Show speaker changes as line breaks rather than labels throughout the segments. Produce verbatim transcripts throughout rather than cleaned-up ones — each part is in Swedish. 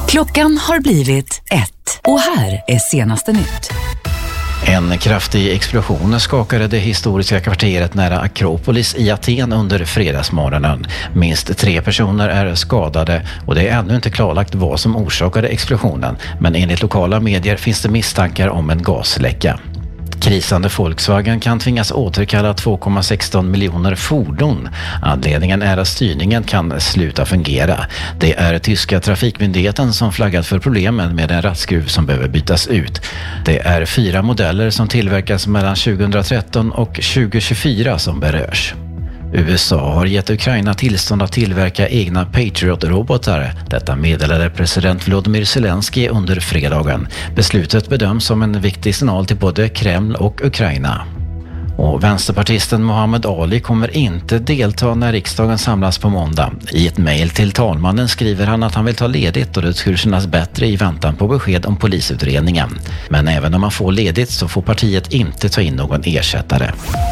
Klockan har blivit ett och här är senaste nytt.
En kraftig explosion skakade det historiska kvarteret nära Akropolis i Aten under fredagsmorgonen. Minst tre personer är skadade och det är ännu inte klarlagt vad som orsakade explosionen. Men enligt lokala medier finns det misstankar om en gasläcka. Krisande Volkswagen kan tvingas återkalla två komma sexton miljoner fordon. Anledningen är att styrningen kan sluta fungera. Det är tyska trafikmyndigheten som flaggat för problemen med en rattskruv som behöver bytas ut. Det är fyra modeller som tillverkas mellan tjugohundratretton och tjugohundratjugofyra som berörs. U S A har gett Ukraina tillstånd att tillverka egna Patriot-robotar. Detta meddelade president Volodymyr Zelensky under fredagen. Beslutet bedöms som en viktig signal till både Kreml och Ukraina. Och vänsterpartisten Mohammed Ali kommer inte delta när riksdagen samlas på måndag. I ett mejl till talmannen skriver han att han vill ta ledigt och det skulle kännas bättre i väntan på besked om polisutredningen. Men även om man får ledigt så får partiet inte ta in någon ersättare.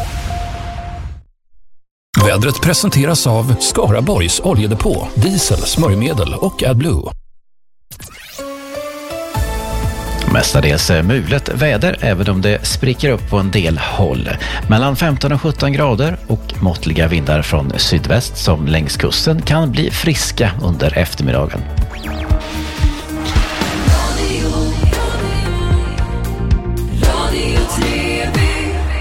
Vädret presenteras av Skaraborgs oljedepå, diesel, smörjmedel och AdBlue.
Mestadels mulet väder även om det spricker upp på en del håll. Mellan femton och sjutton grader och måttliga vindar från sydväst som längs kusten kan bli friska under eftermiddagen.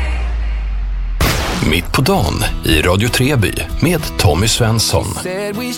Mitt på dagen i Radio Treby med Tommy Svensson.